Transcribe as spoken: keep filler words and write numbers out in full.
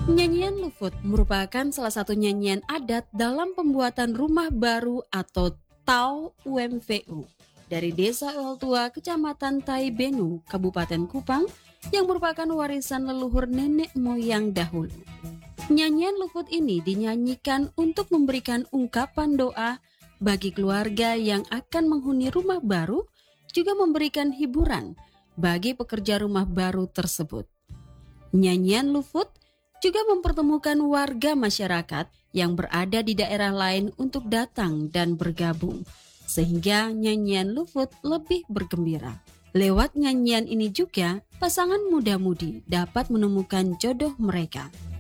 Nyanyian Lufut merupakan salah satu nyanyian adat dalam pembuatan rumah baru atau Tau U M V U dari Desa Ultua, Kecamatan Taibenu, Kabupaten Kupang yang merupakan warisan leluhur nenek moyang dahulu. Nyanyian Lufut ini dinyanyikan untuk memberikan ungkapan doa bagi keluarga yang akan menghuni rumah baru, juga memberikan hiburan bagi pekerja rumah baru tersebut. Nyanyian Lufut juga mempertemukan warga masyarakat yang berada di daerah lain untuk datang dan bergabung, sehingga nyanyian Lufut lebih bergembira. Lewat nyanyian ini juga, pasangan muda-mudi dapat menemukan jodoh mereka.